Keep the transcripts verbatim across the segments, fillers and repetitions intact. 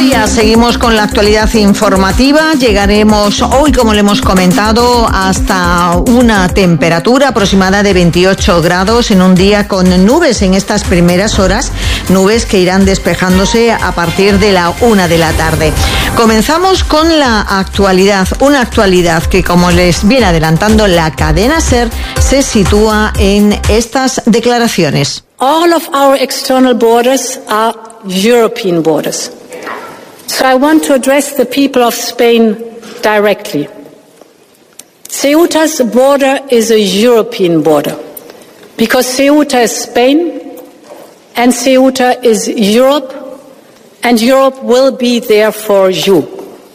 días, seguimos con la actualidad informativa. Llegaremos hoy, como le hemos comentado, hasta una temperatura aproximada de veintiocho grados en un día con nubes en estas primeras horas, nubes que irán despejándose a partir de la una de la tarde. Comenzamos con la actualidad, una actualidad que, como les viene adelantando la cadena SER, se sitúa en estas declaraciones. All of our external borders are European borders. So I want to address the people of Spain directly. Ceuta's border is a European border because Ceuta is Spain and Ceuta is Europe, and Europe will be there for you.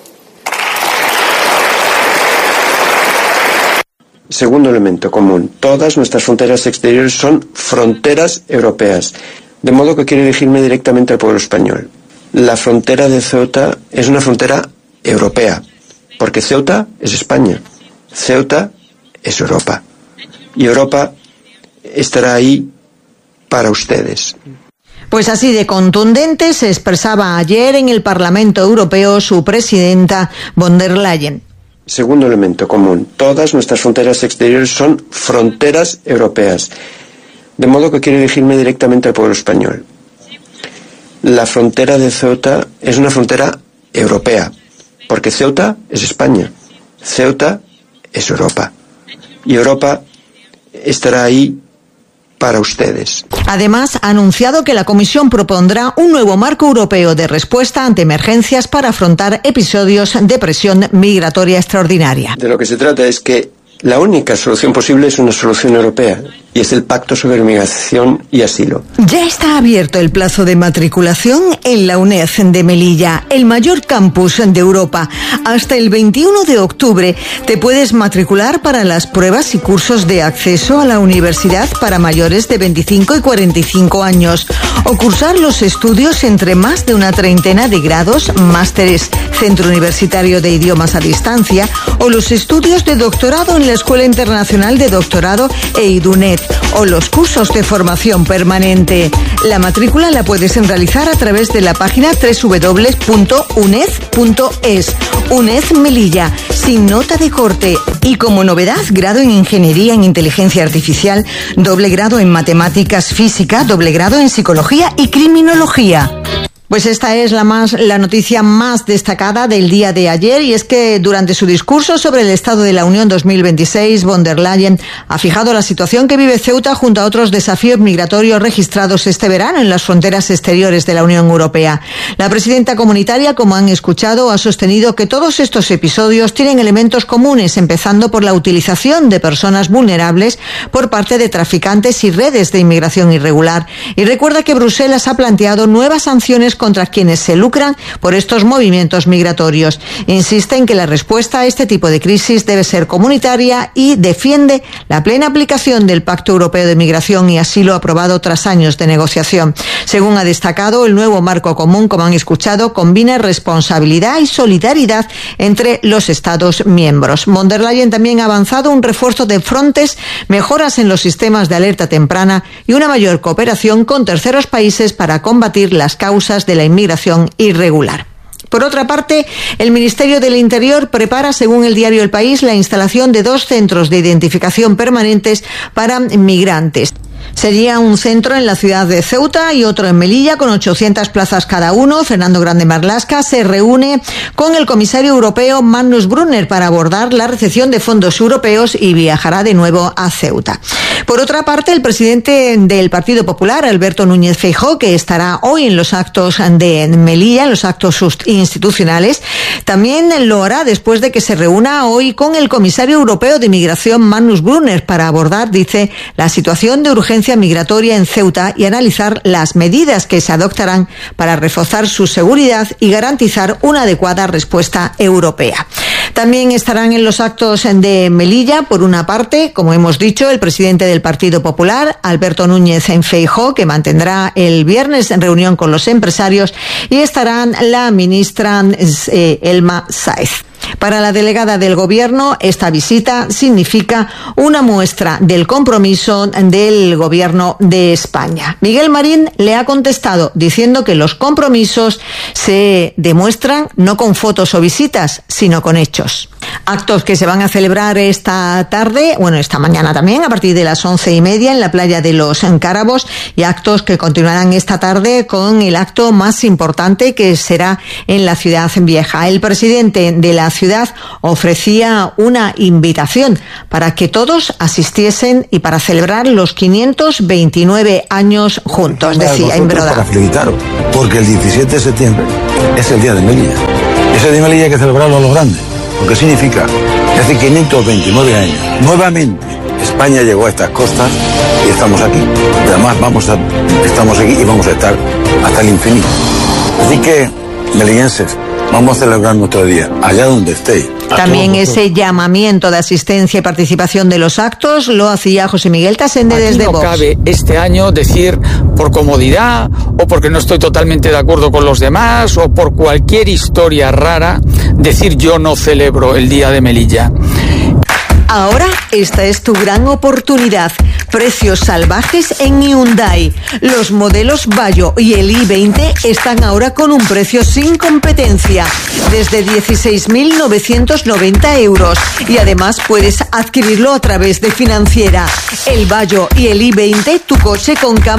Segundo elemento común, todas nuestras fronteras exteriores son fronteras europeas, de modo que quiero dirigirme directamente al pueblo español. La frontera de Ceuta es una frontera europea, porque Ceuta es España, Ceuta es Europa, y Europa estará ahí para ustedes. Pues así de contundente se expresaba ayer en el Parlamento Europeo su presidenta von der Leyen. Segundo elemento común, todas nuestras fronteras exteriores son fronteras europeas, de modo que quiero dirigirme directamente al pueblo español. La frontera de Ceuta es una frontera europea, porque Ceuta es España, Ceuta es Europa, y Europa estará ahí para ustedes. Además, ha anunciado que la Comisión propondrá un nuevo marco europeo de respuesta ante emergencias para afrontar episodios de presión migratoria extraordinaria. De lo que se trata es que la única solución posible es una solución europea, y es el Pacto sobre Migración y Asilo. Ya está abierto el plazo de matriculación en la UNED de Melilla, el mayor campus de Europa. Hasta el veintiuno de octubre te puedes matricular para las pruebas y cursos de acceso a la universidad para mayores de veinticinco y cuarenta y cinco años, o cursar los estudios entre más de una treintena de grados, másteres, Centro Universitario de Idiomas a Distancia, o los estudios de doctorado en la Escuela Internacional de Doctorado e IDUNED, o los cursos de formación permanente. La matrícula la puedes realizar a través de la página doble u doble u doble u punto uned punto es. UNED Melilla, sin nota de corte. Y como novedad, grado en Ingeniería en Inteligencia Artificial, doble grado en Matemáticas Física, doble grado en Psicología y Criminología. Pues esta es la más la noticia más destacada del día de ayer, y es que durante su discurso sobre el Estado de la Unión dos mil veintiséis, von der Leyen ha fijado la situación que vive Ceuta junto a otros desafíos migratorios registrados este verano en las fronteras exteriores de la Unión Europea. La presidenta comunitaria, como han escuchado, ha sostenido que todos estos episodios tienen elementos comunes, empezando por la utilización de personas vulnerables por parte de traficantes y redes de inmigración irregular. Y recuerda que Bruselas ha planteado nuevas sanciones contra quienes se lucran por estos movimientos migratorios. Insiste en que la respuesta a este tipo de crisis debe ser comunitaria y defiende la plena aplicación del Pacto Europeo de Migración y Asilo aprobado tras años de negociación. Según ha destacado, el nuevo marco común, como han escuchado, combina responsabilidad y solidaridad entre los Estados miembros. Von der Leyen también ha avanzado un refuerzo de Frontex, mejoras en los sistemas de alerta temprana y una mayor cooperación con terceros países para combatir las causas de la inmigración irregular. Por otra parte, el Ministerio del Interior prepara, según el diario El País, la instalación de dos centros de identificación permanentes para migrantes. Sería un centro en la ciudad de Ceuta y otro en Melilla, con ochocientas plazas cada uno. Fernando Grande Marlaska se reúne con el comisario europeo Magnus Brunner para abordar la recepción de fondos europeos y viajará de nuevo a Ceuta. Por otra parte, el presidente del Partido Popular, Alberto Núñez Feijóo, que estará hoy en los actos de Melilla, en los actos institucionales, también lo hará después de que se reúna hoy con el comisario europeo de Migración, Magnus Brunner, para abordar, dice, la situación de urgencia migratoria en Ceuta y analizar las medidas que se adoptarán para reforzar su seguridad y garantizar una adecuada respuesta europea. También estarán en los actos de Melilla, por una parte, como hemos dicho, el presidente del Partido Popular, Alberto Núñez Feijóo, que mantendrá el viernes en reunión con los empresarios, y estarán la ministra eh, Elma Sáez. Para la delegada del Gobierno, esta visita significa una muestra del compromiso del Gobierno de España. Miguel Marín le ha contestado diciendo que los compromisos se demuestran no con fotos o visitas, sino con hechos. Actos que se van a celebrar esta tarde, bueno, esta mañana también, a partir de las once y media en la playa de los Cárabos, y actos que continuarán esta tarde con el acto más importante, que será en la Ciudad Vieja. El presidente de la ciudad ofrecía una invitación para que todos asistiesen y para celebrar los quinientos veintinueve años juntos, decía en verdad. Para felicitaros, porque el diecisiete de septiembre es el día de Melilla. Ese día de Melilla hay que celebrarlo a lo grande. Lo que significa que hace quinientos veintinueve años, nuevamente, España llegó a estas costas y estamos aquí. Y además vamos a, estamos aquí y vamos a estar hasta el infinito. Así que, melillenses, vamos a celebrar nuestro día, allá donde estéis. También ese llamamiento de asistencia y participación de los actos lo hacía José Miguel Tasende desde Vox. No cabe este año decir por comodidad o porque no estoy totalmente de acuerdo con los demás o por cualquier historia rara decir yo no celebro el Día de Melilla. Ahora esta es tu gran oportunidad. Precios salvajes en Hyundai. Los modelos Bayo y el i veinte están ahora con un precio sin competencia, desde dieciséis mil novecientos noventa euros. Y además puedes adquirirlo a través de Financiera. El Bayo y el i veinte, tu coche con cámara